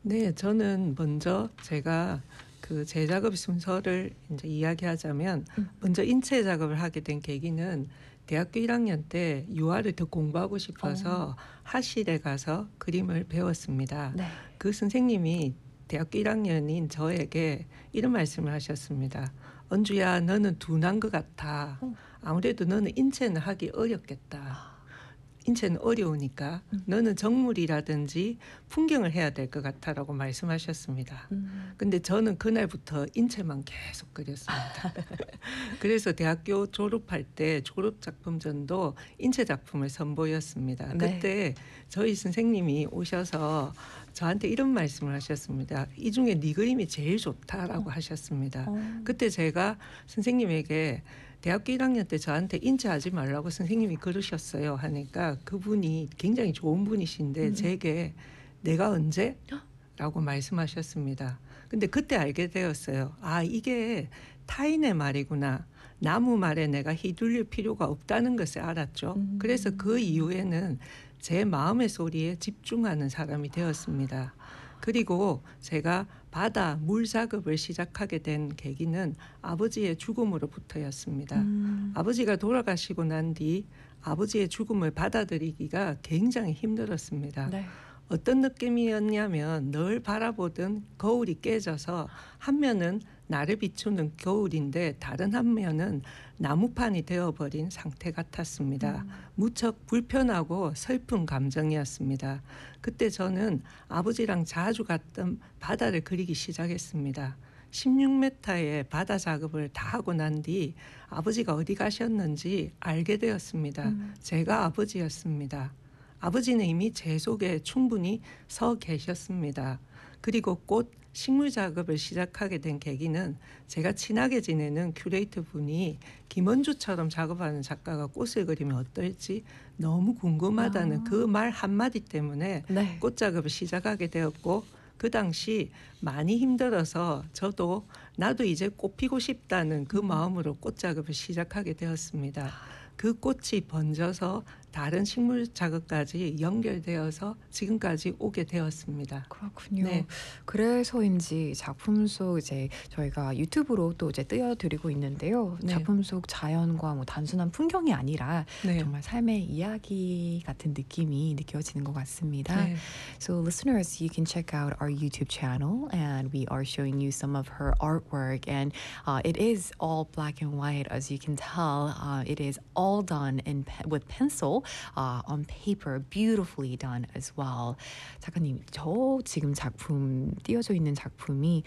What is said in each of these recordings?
네, 저는 먼저 제가 그 제 작업 순서를 이제 이야기하자면 먼저 인체 작업을 하게 된 계기는 대학교 1학년 때 유화를 더 공부하고 싶어서 하실에 가서 그림을 배웠습니다. 네. 그 선생님이 대학교 1학년인 저에게 이런 말씀을 하셨습니다. 언주야, 너는 둔한 것 같아. 아무래도 너는 인체는 하기 어렵겠다. 인체는 어려우니까 너는 정물이라든지 풍경을 해야 될 것 같아라고 말씀하셨습니다. 근데 저는 그날부터 인체만 계속 그렸습니다. 그래서 대학교 졸업할 때 졸업 작품전도 인체 작품을 선보였습니다. 네. 그때 저희 선생님이 오셔서 저한테 이런 말씀을 하셨습니다. 이 중에 네 그림이 제일 좋다라고 하셨습니다. 그때 제가 선생님에게 대학교 1학년 때 저한테 인체하지 말라고 선생님이 그러셨어요 하니까 그분이 굉장히 좋은 분이신데 제게 내가 언제? 라고 말씀하셨습니다. 근데 그때 알게 되었어요. 아, 이게 타인의 말이구나. 나무 말에 내가 휘둘릴 필요가 없다는 것을 알았죠. 그래서 그 이후에는 제 마음의 소리에 집중하는 사람이 되었습니다. 그리고 제가 바다 물 작업을 시작하게 된 계기는 아버지의 죽음으로부터였습니다. 아버지가 돌아가시고 난 뒤 아버지의 죽음을 받아들이기가 굉장히 힘들었습니다. 네. 어떤 느낌이었냐면 늘 바라보던 거울이 깨져서 한 면은 나를 비추는 거울인데 다른 한 면은 나무판이 되어버린 상태 같았습니다. 무척 불편하고 슬픈 감정이었습니다. 그때 저는 아버지랑 자주 갔던 바다를 그리기 시작했습니다. 16m의 바다 작업을 다 하고 난 뒤 아버지가 어디 가셨는지 알게 되었습니다. 제가 아버지였습니다. 아버지는 이미 제 속에 충분히 서 계셨습니다. 그리고 꽃 식물 작업을 시작하게 된 계기는 제가 친하게 지내는 큐레이터 분이 김원주처럼 작업하는 작가가 꽃을 그리면 어떨지 너무 궁금하다는 그 말 한마디 때문에 네. 꽃 작업을 시작하게 되었고 그 당시 많이 힘들어서 저도 나도 이제 꽃 피고 싶다는 그 마음으로 꽃 작업을 시작하게 되었습니다. 그 꽃이 번져서 다른 식물 작업까지 연결되어서 지금까지 오게 되었습니다. 그렇군요. 네. 그래서인지 작품 속 이제 저희가 유튜브로 또 이제 띄워드리고 있는데요. 네. 작품 속 자연과 뭐 단순한 풍경이 아니라 네. 정말 삶의 이야기 같은 느낌이 느껴지는 것 같습니다. 네. So listeners, you can check out our YouTube channel and we are showing you some of her artwork and it is all black and white as you can tell. It is all done with pencil on paper, beautifully done as well. 작가님, 저 지금 작품 띄워져 있는 작품이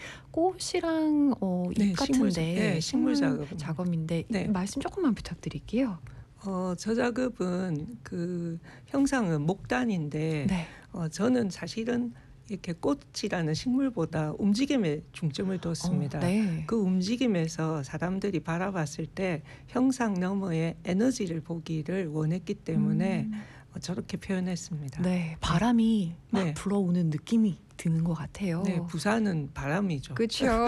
꽃이랑 네, 잎 같은데 식물 작업인데 네. 말씀 조금만 부탁드릴게요. 저 작업은 그 형상은 목단인데 네. 저는 사실은 이렇게 꽃이라는 식물보다 움직임에 중점을 뒀습니다. 네. 그 움직임에서 사람들이 바라봤을 때 형상 너머의 에너지를 보기를 원했기 때문에 저렇게 표현했습니다. 네, 바람이 막 네. 불어오는 느낌이 드는 것 같아요. 네, 부산은 바람이죠. 그렇죠.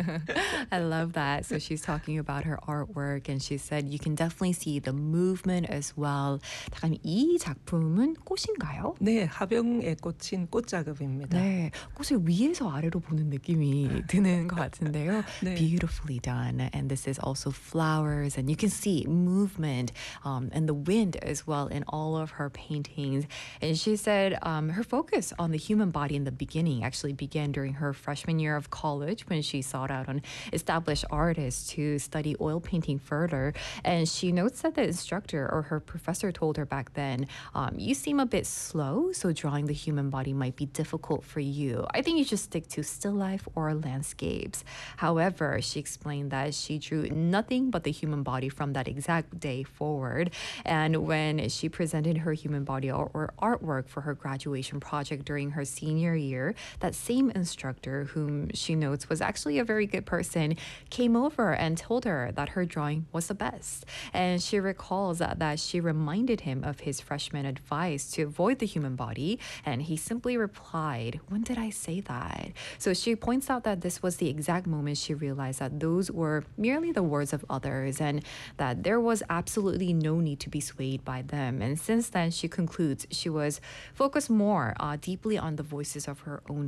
I love that. So she's talking about her artwork and she said you can definitely see the movement as well. 작가님, 이 작품은 꽃인가요? 네, 하병에 꽂힌 꽃 작업입니다. 네, 꽃을 위에서 아래로 보는 느낌이 드는 것 같은데요. 네. Beautifully done. And this is also flowers and you can see movement and the wind as well in all of her paintings. And she said her focus on the human body in the beginning actually began during her freshman year of college when she sought out an established artist to study oil painting further. And she notes that the instructor or her professor told her back then, you seem a bit slow, so drawing the human body might be difficult for you. I think you should stick to still life or landscapes. However, she explained that she drew nothing but the human body from that exact day forward. And when she presented her human body or artwork for her graduation project during her senior year, that same instructor, whom she notes was actually a very good person, came over and told her that her drawing was the best. And she recalls that she reminded him of his freshman advice to avoid the human body, and he simply replied, "When did I say that?" So she points out that this was the exact moment she realized that those were merely the words of others and that there was absolutely no need to be swayed by them. And since then, she concludes she was focused more deeply on the voices of her own